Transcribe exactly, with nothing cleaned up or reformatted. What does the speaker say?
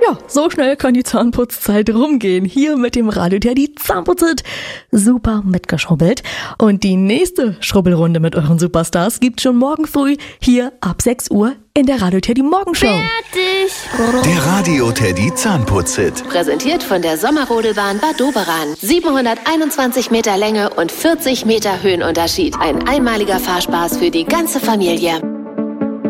Ja, so schnell kann die Zahnputzzeit rumgehen. Hier mit dem Radio Teddy Zahnputzit. Super mitgeschrubbelt. Und die nächste Schrubbelrunde mit euren Superstars gibt's schon morgen früh hier ab sechs Uhr in der Radio Teddy Morgenshow. Fertig! Der Radio Teddy Zahnputzit. Präsentiert von der Sommerrodelbahn Bad Doberan. siebenhunderteinundzwanzig Meter Länge und vierzig Meter Höhenunterschied. Ein einmaliger Fahrspaß für die ganze Familie.